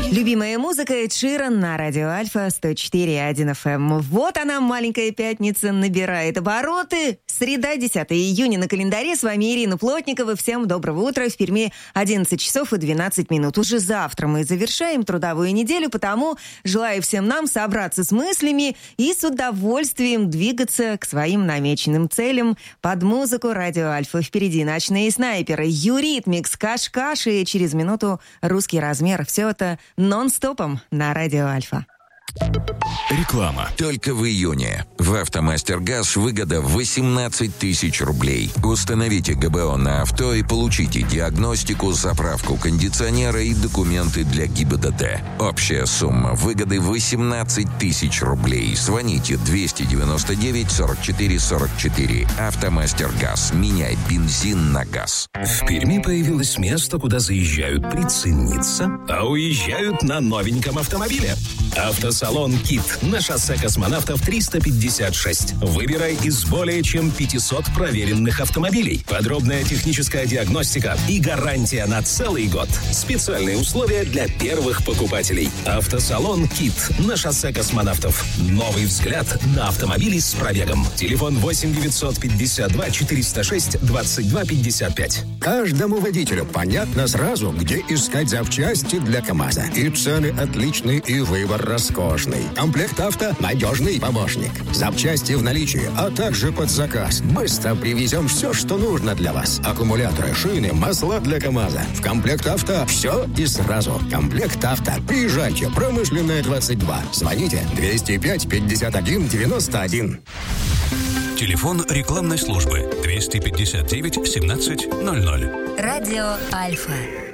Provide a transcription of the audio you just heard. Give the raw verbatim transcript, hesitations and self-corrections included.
Любимая музыка Эд Ширан на радио Альфа сто четыре и один эф эм. Вот она, маленькая пятница, набирает обороты. Среда, десятого июня на календаре. С вами Ирина Плотникова. Всем доброго утра. В Перми одиннадцать часов и двенадцать минут. Уже завтра мы завершаем трудовую неделю, потому желаю всем нам собраться с мыслями и с удовольствием двигаться к своим намеченным целям под музыку радио Альфа. Впереди ночные снайперы, Юритмикс, Каш-Каш и через минуту русский размер. Все это нон-стопом на радио Альфа. Реклама. Только в июне в «Автомастер-Газ» выгода восемнадцать тысяч рублей. Установите гэ бэ о на авто и получите диагностику, заправку кондиционера и документы для гэ и бэ дэ тэ. Общая сумма выгоды восемнадцать тысяч рублей. Звоните двести девяносто девять сорок четыре сорок четыре. «Автомастер-Газ». Меняй бензин на газ. В Перми появилось место, куда заезжают прицениться, а уезжают на новеньком автомобиле. Автосалон «Кит» на шоссе Космонавтов триста пятьдесят шесть. Выбирай из более чем пятисот проверенных автомобилей. Подробная техническая диагностика и гарантия на целый год. Специальные условия для первых покупателей. Автосалон «Кит» на шоссе Космонавтов. Новый взгляд на автомобили с пробегом. Телефон восемь девятьсот пятьдесят два четыреста шесть двадцать два пятьдесят пять. Каждому водителю понятно сразу, где искать запчасти для КамАЗа. И цены отличные, и выбор роскошный. Комплект авто – надежный помощник. Запчасти в наличии, а также под заказ. Быстро привезем все, что нужно для вас. Аккумуляторы, шины, масла для КамАЗа. В комплект авто все и сразу. Комплект авто. Приезжайте. Промышленная, двадцать два. Звоните двести пять пятьдесят один девяносто один. Телефон рекламной службы двести пятьдесят девять семнадцать ноль ноль. Радио Альфа.